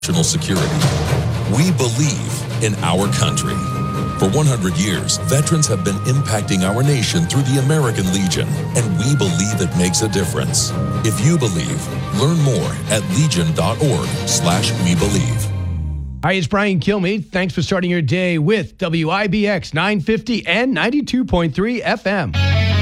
national security. We believe in our country. For 100 years, veterans have been impacting our nation through the American Legion, and we believe it makes a difference. If you believe, learn more at legion.org/webelieve. Hi, it's Brian Kilmeade. Thanks for starting your day with WIBX 950 and 92.3 FM.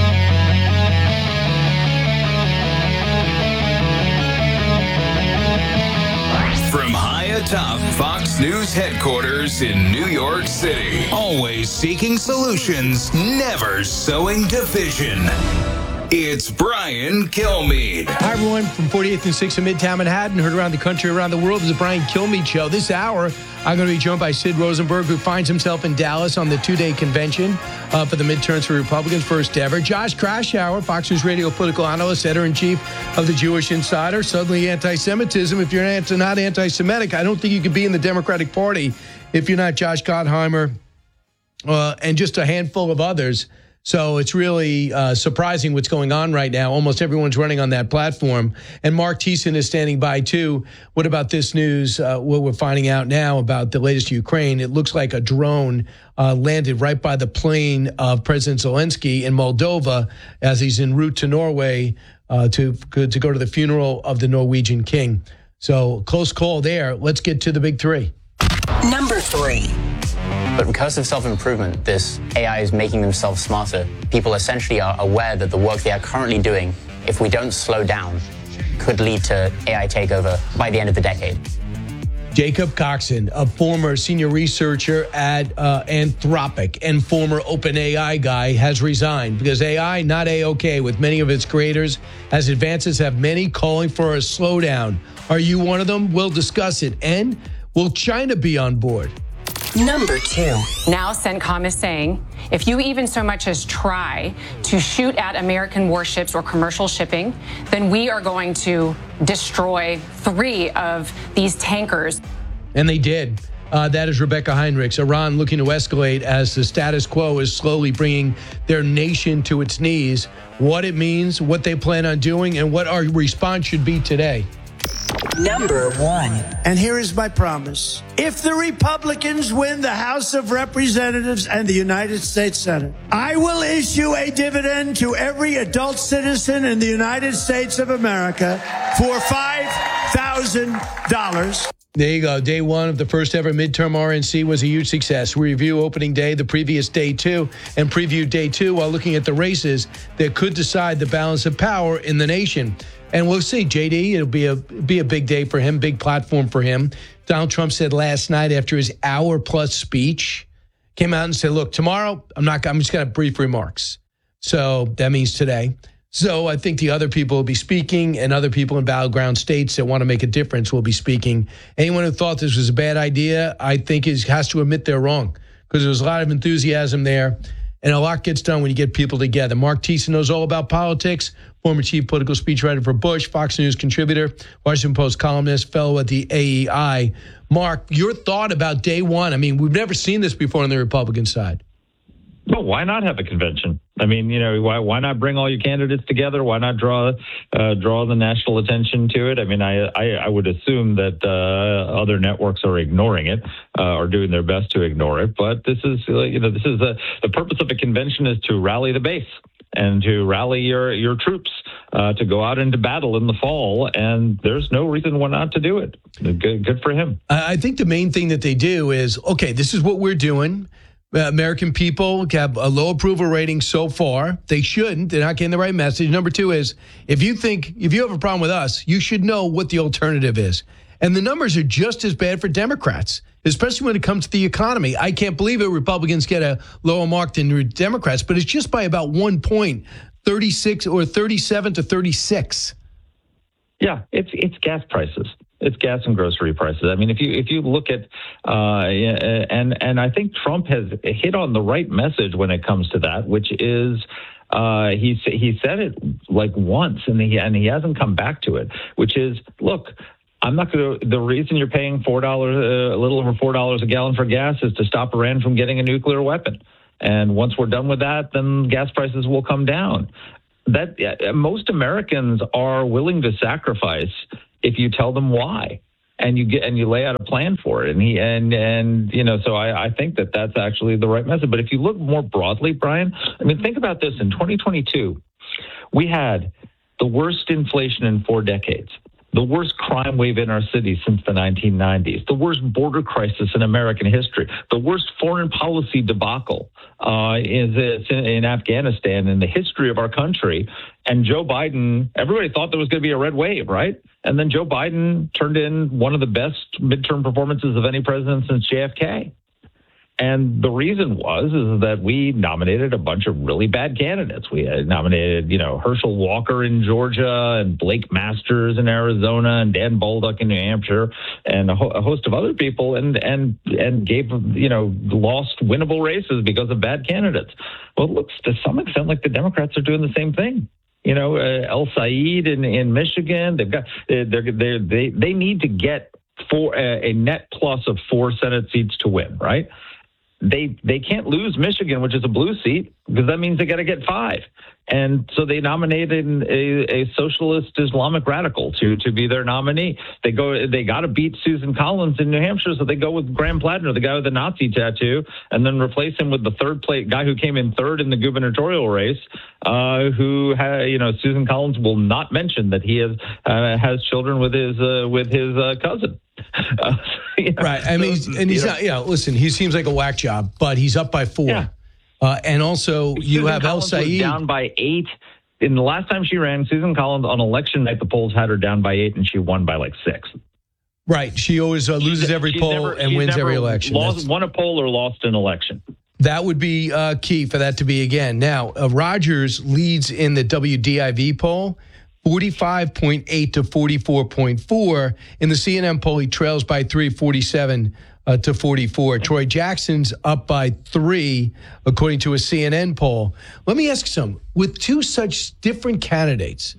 From high atop Fox News headquarters in New York City, always seeking solutions, never sowing division. It's Brian Kilmeade. Hi, everyone. From 48th and 6th in Midtown Manhattan, heard around the country, around the world, is the Brian Kilmeade Show. This hour, I'm going to be joined by Sid Rosenberg, who finds himself in Dallas on the two-day convention for the midterms for Republicans, first ever. Josh Kraushaar, Fox News Radio political analyst, editor-in-chief of the Jewish Insider. Suddenly, anti-Semitism. If you're not anti-Semitic, I don't think you could be in the Democratic Party if you're not Josh Gottheimer and just a handful of others. So it's really surprising what's going on right now. Almost everyone's running on that platform. And Mark Thiessen is standing by, too. What about this news, what we're finding out now about the latest Ukraine? It looks like a drone landed right by the plane of President Zelensky in Moldova as he's en route to Norway to go to the funeral of the Norwegian king. So close call there. Let's get to the big three. Number 3. But because of self-improvement, this AI is making themselves smarter. People essentially are aware that the work they are currently doing, if we don't slow down, could lead to AI takeover by the end of the decade. Jacob Coxon, a former senior researcher at Anthropic and former OpenAI guy, has resigned because AI not A-OK with many of its creators, as advances have many calling for a slowdown. Are you one of them? We'll discuss it. And will China be on board? Number 2. Now CENTCOM is saying, if you even so much as try to shoot at American warships or commercial shipping, then we are going to destroy 3 of these tankers. And they did. That is Rebecca Heinrichs. Iran looking to escalate as the status quo is slowly bringing their nation to its knees. What it means, what they plan on doing, and what our response should be today. Number 1. And here is my promise. If the Republicans win the House of Representatives and the United States Senate, I will issue a dividend to every adult citizen in the United States of America for $5,000. There you go. Day one of the first ever midterm RNC was a huge success. We review opening day, the previous day 2, and preview day 2 while looking at the races that could decide the balance of power in the nation. And we'll see, JD, it'll be a big day for him, big platform for him. Donald Trump said last night after his hour-plus speech, came out and said, look, tomorrow, I'm just going to have brief remarks. So that means today. So I think the other people will be speaking, and other people in battleground states that want to make a difference will be speaking. Anyone who thought this was a bad idea, I think has to admit they're wrong, because there was a lot of enthusiasm there, and a lot gets done when you get people together. Mark Thiessen knows all about politics, former chief political speechwriter for Bush, Fox News contributor, Washington Post columnist, fellow at the AEI. Mark, your thought about day one? I mean, we've never seen this before on the Republican side. Well, why not have a convention? I mean, why not bring all your candidates together? Why not draw the national attention to it? I mean, I would assume that other networks are ignoring it, or doing their best to ignore it. But this is, the purpose of a convention is to rally the base and to rally your troops to go out into battle in the fall. And there's no reason why not to do it. Good for him. I think the main thing that they do is, okay, this is what we're doing. American people have a low approval rating so far. They shouldn't. They're not getting the right message. Number 2 is, if you have a problem with us, you should know what the alternative is. And the numbers are just as bad for Democrats, especially when it comes to the economy. I can't believe it. Republicans get a lower mark than Democrats, but it's just by about 1 point, 36 or 37 to 36. Yeah, it's gas prices. It's gas and grocery prices. I mean, if you look at and I think Trump has hit on the right message when it comes to that, which is he said it like once and he hasn't come back to it, which is, look, I'm not going to. The reason you're paying $4, a little over $4 a gallon for gas, is to stop Iran from getting a nuclear weapon. And once we're done with that, then gas prices will come down. That most Americans are willing to sacrifice if you tell them why. and you lay out a plan for it. So I think that's actually the right message. But if you look more broadly, Brian, I mean, think about this. In 2022, we had the worst inflation in 4 decades, the worst crime wave in our city since the 1990s, the worst border crisis in American history, the worst foreign policy debacle in Afghanistan in the history of our country. And Joe Biden, everybody thought there was going to be a red wave, right? And then Joe Biden turned in one of the best midterm performances of any president since JFK. And the reason is that we nominated a bunch of really bad candidates. We nominated, Herschel Walker in Georgia and Blake Masters in Arizona and Dan Baldock in New Hampshire and a host of other people and gave, lost winnable races because of bad candidates. Well, it looks to some extent like the Democrats are doing the same thing. El Said in Michigan, they need to get a net plus of 4 Senate seats to win, right? They can't lose Michigan, which is a blue seat, because that means they got to get 5. And so they nominated a socialist Islamic radical to be their nominee. They got to beat Susan Collins in New Hampshire, so they go with Graham Plattner, the guy with the Nazi tattoo, and then replace him with the third place guy who came in third in the gubernatorial race, who Susan Collins will not mention that he has children with his cousin. Right. I mean, he's not. Yeah. Listen, he seems like a whack job, but he's up by 4. Yeah. And also, you have El Said down by 8. In the last time she ran, Susan Collins on election night, the polls had her down by 8, and she won by 6. Right. She always loses every poll and wins every election. Won a poll or lost an election. That would be key for that to be again. Now, Rogers leads in the WDIV poll, 45.8 to 44.4. In the CNN poll, he trails by 3, 47 to 44. Troy Jackson's up by 3, according to a CNN poll. Let me ask some. With 2 such different candidates,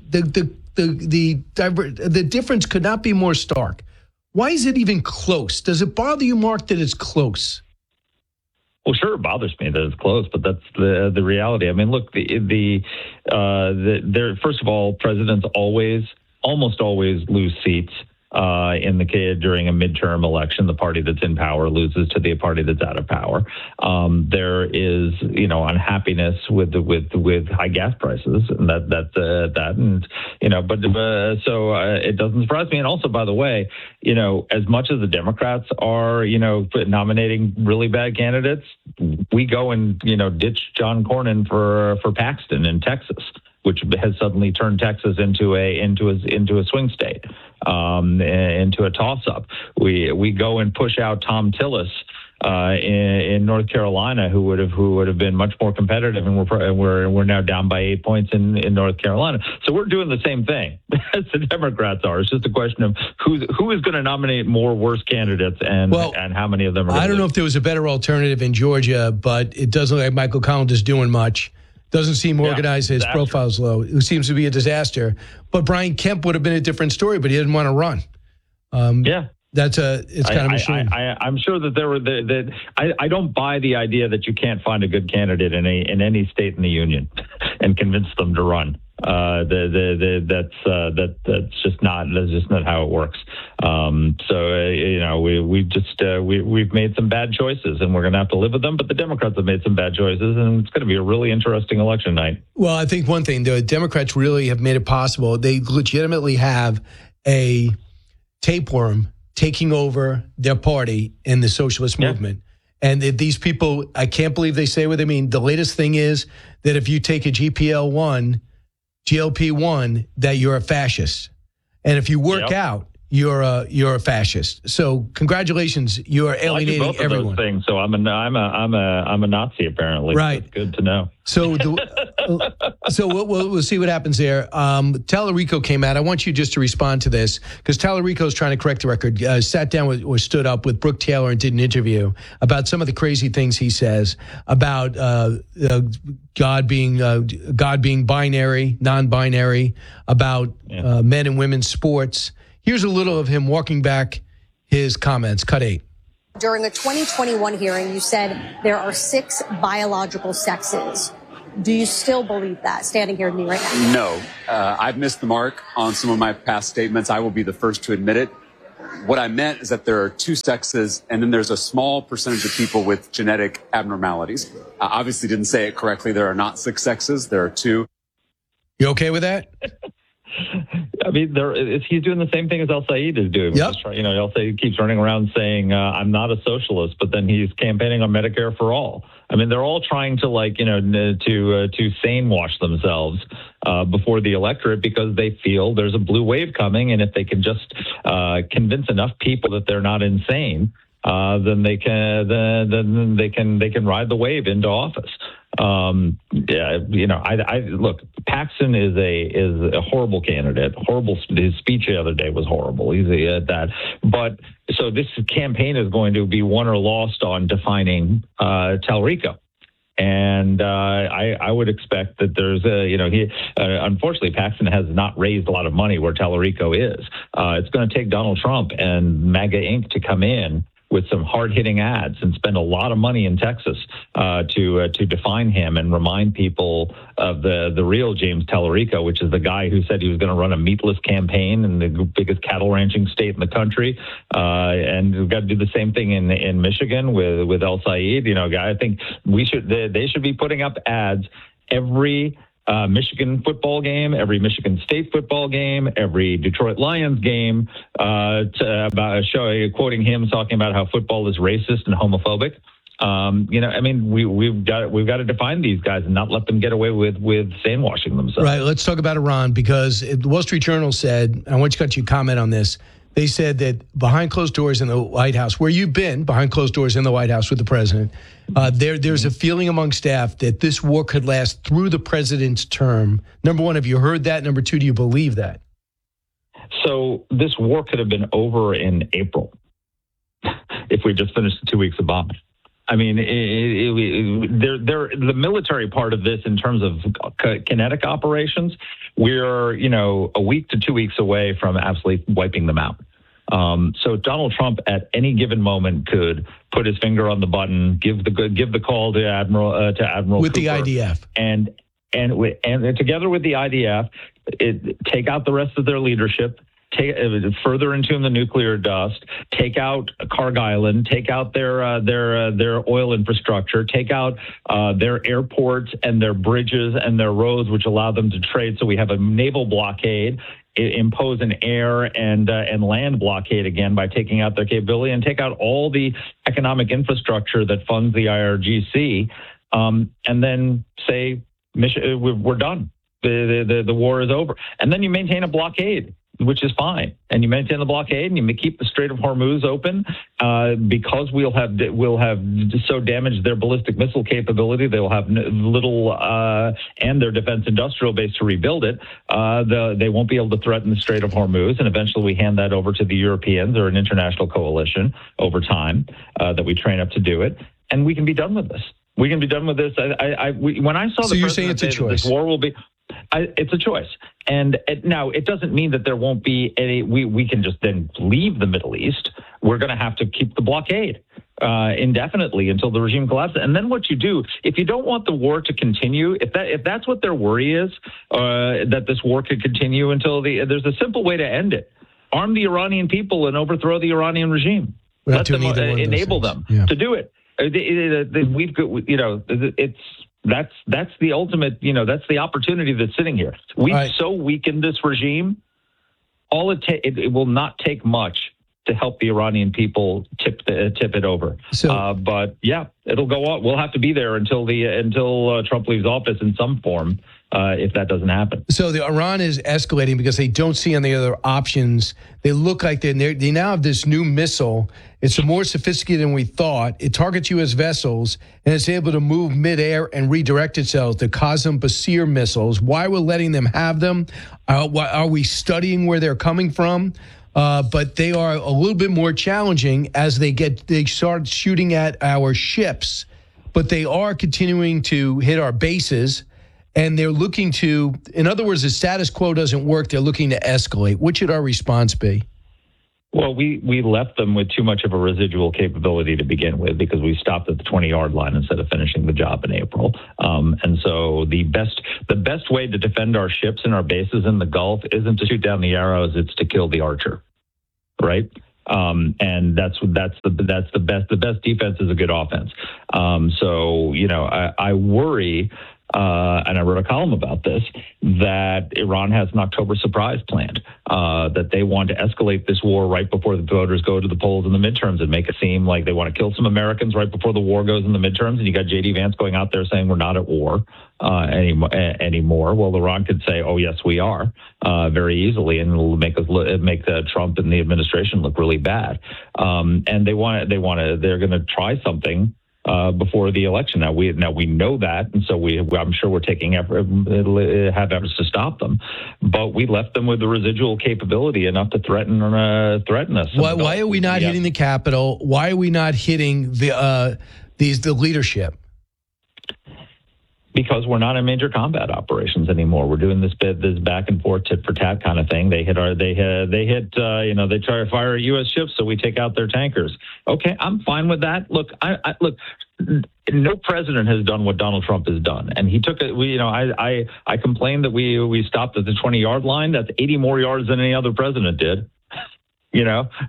the difference could not be more stark. Why is it even close? Does it bother you, Mark, that it's close? Well, sure, it bothers me that it's close, but that's the reality. I mean, look, first of all, presidents almost always lose seats during a midterm election. The party that's in power loses to the party that's out of power. There is, unhappiness with high gas prices, and so it doesn't surprise me. And also, by the way, as much as the Democrats are, nominating really bad candidates, we go and ditch John Cornyn for Paxton in Texas, which has suddenly turned Texas into a swing state, into a toss-up. We go and push out Tom Tillis in North Carolina, who would have been much more competitive, and we're now down by 8 points in North Carolina. So we're doing the same thing as the Democrats are. It's just a question of who is going to nominate more worse candidates and how many of them are. I don't know if there was a better alternative in Georgia, but it doesn't look like Michael Collins is doing much. Doesn't seem organized. His profile's low. It seems to be a disaster. But Brian Kemp would have been a different story, but he didn't want to run. It's kind of a shame. I'm sure that I don't buy the idea that you can't find a good candidate in any state in the union and convince them to run. That's just not how it works. We've made some bad choices, and we're going to have to live with them. But the Democrats have made some bad choices, and it's going to be a really interesting election night. Well, I think one thing, the Democrats really have made it possible. They legitimately have a tapeworm taking over their party in the socialist movement. And these people, I can't believe they say what they mean. The latest thing is that if you take a GLP-1, that you're a fascist. And if you work out, you're a fascist. So congratulations, you are alienating both everyone. Of those things. So I'm a Nazi apparently. Right. It's good to know. So we'll see what happens there. Tallarico came out. I want you just to respond to this because Tallarico is trying to correct the record. Sat down or stood up with Brooke Taylor and did an interview about some of the crazy things he says about God being binary, non-binary, about men and women's sports. Here's a little of him walking back his comments. Cut 8. During a 2021 hearing, you said there are 6 biological sexes. Do you still believe that, standing here with me right now? No. I've missed the mark on some of my past statements. I will be the first to admit it. What I meant is that there are two sexes, and then there's a small percentage of people with genetic abnormalities. I obviously didn't say it correctly. There are not 6 sexes. There are 2. You okay with that? I mean, he's doing the same thing as El-Sayed is doing. Yep. El-Sayed keeps running around saying, I'm not a socialist, but then he's campaigning on Medicare for all. I mean, they're all trying to to sane wash themselves before the electorate because they feel there's a blue wave coming, and if they can just convince enough people that they're not insane, then they can ride the wave into office. Look, Paxton is a horrible candidate. His speech the other day was horrible. He's at that. But so this campaign is going to be won or lost on defining Tallarico. And I would expect that there's unfortunately, Paxton has not raised a lot of money where Tallarico is. It's going to take Donald Trump and MAGA Inc. to come in with some hard-hitting ads and spend a lot of money in Texas to define him and remind people of the real James Tallarico, which is the guy who said he was going to run a meatless campaign in the biggest cattle ranching state in the country. And we've got to do the same thing in Michigan with El-Sayed. I think they should be putting up ads every Michigan football game, every Michigan State football game, every Detroit Lions game, quoting him talking about how football is racist and homophobic. We've got to define these guys and not let them get away with sane washing themselves. Right. Let's talk about Iran, because the Wall Street Journal said, I want you to comment on this. They said that behind closed doors in the White House, where you've been behind closed doors in the White House with the president, there's a feeling among staff that this war could last through the president's term. Number one, have you heard that? Number two, do you believe that? So this war could have been over in April if we just finished the 2 weeks of bombing. I mean, the military part of this in terms of kinetic operations, we're, a week to 2 weeks away from absolutely wiping them out. So Donald Trump at any given moment could put his finger on the button, give the call to Admiral with Cooper, the IDF and together with the IDF, take out the rest of their leadership. Further entomb the nuclear dust, take out Karg Island, take out their oil infrastructure, take out their airports and their bridges and their roads, which allow them to trade. So we have a naval blockade, impose an air and land blockade again by taking out their capability, and take out all the economic infrastructure that funds the IRGC, and then say we're done. The war is over, and then you maintain a blockade, which is fine. And you maintain the blockade, and you keep the Strait of Hormuz open because we'll have so damaged their ballistic missile capability. They'll have little and their defense industrial base to rebuild it. They won't be able to threaten the Strait of Hormuz, and eventually we hand that over to the Europeans or an international coalition over time that we train up to do it, and we can be done with this. We can be done with this. When I saw so you're saying it's a choice. This war will be. It's a choice. And now it doesn't mean that there won't be any, we can just then leave the Middle East. We're going to have to keep the blockade indefinitely until the regime collapses. And then what you do, if you don't want the war to continue, if that's what their worry is, that this war could continue until there's a simple way to end it. Arm the Iranian people and overthrow the Iranian regime. Let them enable them to do it. We've got, that's the ultimate, that's the opportunity that's sitting here. We've so weakened this regime. It will not take much to help the Iranian people tip it over. So, but yeah, it'll go on. We'll have to be there until Trump leaves office in some form. If that doesn't happen. So the Iran is escalating because they don't see any other options. They look like they now have this new missile. It's more sophisticated than we thought. It targets U.S. vessels, and it's able to move midair and redirect itself. The Qasem Basir missiles. Why we're letting them have them? Are we studying where they're coming from? But they are a little bit more challenging as they start shooting at our ships. But they are continuing to hit our bases. And they're looking to, in other words, the status quo doesn't work. They're looking to escalate. What should our response be? Well, we left them with too much of a residual capability to begin with because we stopped at the 20-yard line instead of finishing the job in April. And so the best way to defend our ships and our bases in the Gulf isn't to shoot down the arrows, it's to kill the archer, right? And that's the best defense is a good offense. So, I worry, and I wrote a column about this, that Iran has an October surprise planned, that they want to escalate this war right before the voters go to the polls in the midterms and make it seem like they want to kill some Americans right before the war goes in the midterms. And you got J.D. Vance going out there saying we're not at war anymore. Well, Iran could say, oh, yes, we are, very easily, and it'll make Trump and the administration look really bad. And they're going to try something before the election. Now we know that, and so I'm sure we're taking have efforts to stop them, but we left them with the residual capability enough to threaten us. Why are we not hitting the Capitol? Why are we not hitting the leadership? Because we're not in major combat operations anymore. We're doing this back and forth tit for tat kind of thing. They try to fire U.S. ships, so we take out their tankers. Okay, I'm fine with that. Look, look. No president has done what Donald Trump has done, and he took it. I complained that we stopped at the 20-yard line. That's 80 more yards than any other president did. We've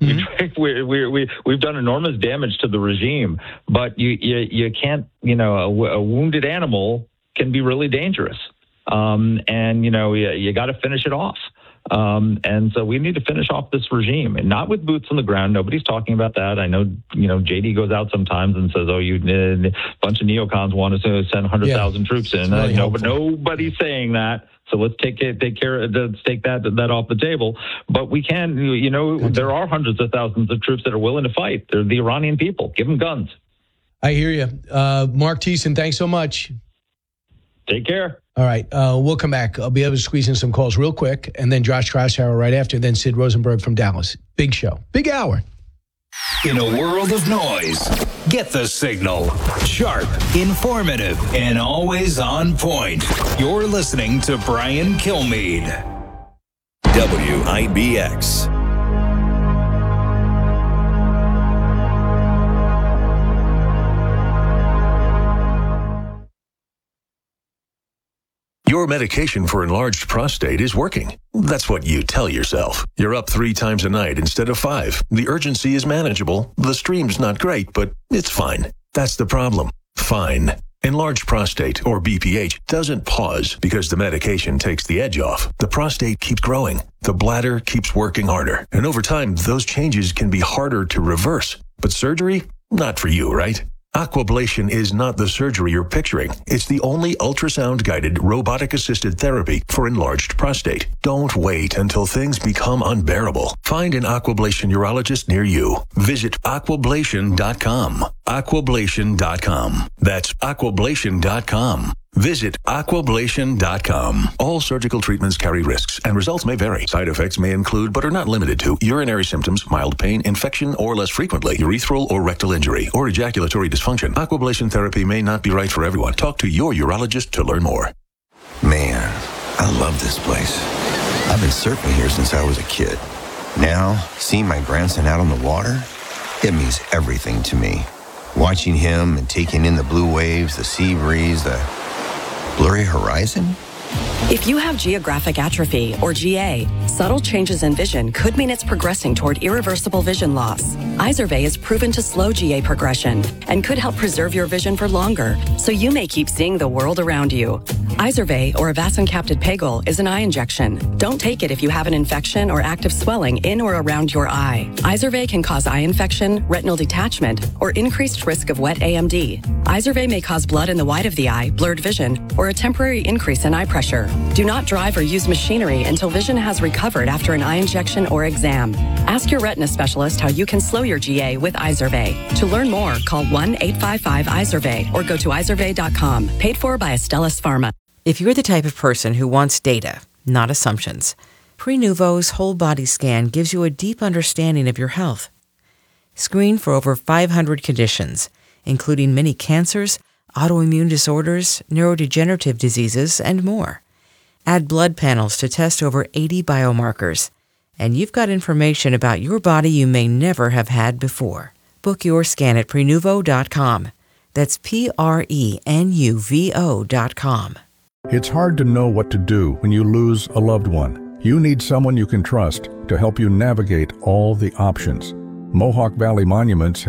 done enormous damage to the regime, but you can't. A wounded animal can be really dangerous, and you got to finish it off. And so we need to finish off this regime, and not with boots on the ground. Nobody's talking about that. I know, JD goes out sometimes and says, "Oh, a bunch of neocons want us to send 100,000 troops in." Really but nobody's saying that. So let's take that off the table. But we can, there are hundreds of thousands of troops that are willing to fight. They're the Iranian people. Give them guns. I hear you, Mark Thiessen. Thanks so much. Take care. All right, we'll come back. I'll be able to squeeze in some calls real quick, and then Josh Krasauer right after, then Sid Rosenberg from Dallas. Big show, big hour. In a world of noise, get the signal. Sharp, informative, and always on point. You're listening to Brian Kilmeade. WIBX. Your medication for enlarged prostate is working. That's what you tell yourself. You're up 3 times a night instead of 5. The urgency is manageable. The stream's not great, but it's fine. That's the problem. Fine. Enlarged prostate, or BPH, doesn't pause because the medication takes the edge off. The prostate keeps growing. The bladder keeps working harder. And over time, those changes can be harder to reverse. But surgery? Not for you, right? Aquablation is not the surgery you're picturing. It's the only ultrasound-guided, robotic-assisted therapy for enlarged prostate. Don't wait until things become unbearable. Find an Aquablation urologist near you. Visit aquablation.com. Aquablation.com. That's aquablation.com. Visit aquablation.com. All surgical treatments carry risks, and results may vary. Side effects may include, but are not limited to, urinary symptoms, mild pain, infection, or less frequently, urethral or rectal injury, or ejaculatory dysfunction. Aquablation therapy may not be right for everyone. Talk to your urologist to learn more. Man, I love this place. I've been surfing here since I was a kid. Now, seeing my grandson out on the water, it means everything to me. Watching him and taking in the blue waves, the sea breeze, the blurry horizon? If you have geographic atrophy, or GA, subtle changes in vision could mean it's progressing toward irreversible vision loss. Izervay is proven to slow GA progression and could help preserve your vision for longer, so you may keep seeing the world around you. Izervay, or avacincaptad pegol, is an eye injection. Don't take it if you have an infection or active swelling in or around your eye. Izervay can cause eye infection, retinal detachment, or increased risk of wet AMD. Izervay may cause blood in the white of the eye, blurred vision, or a temporary increase in eye pressure. Do not drive or use machinery until vision has recovered after an eye injection or exam. Ask your retina specialist how you can slow your GA with Izervay. To learn more, call 1-855-IZERVAY or go to izervay.com. Paid for by Astellas Pharma. If you're the type of person who wants data, not assumptions, Prenuvo's whole body scan gives you a deep understanding of your health. Screen for over 500 conditions, including many cancers, autoimmune disorders, neurodegenerative diseases, and more. Add blood panels to test over 80 biomarkers, and you've got information about your body you may never have had before. Book your scan at Prenuvo.com. That's Prenuvo.com. It's hard to know what to do when you lose a loved one. You need someone you can trust to help you navigate all the options. Mohawk Valley Monuments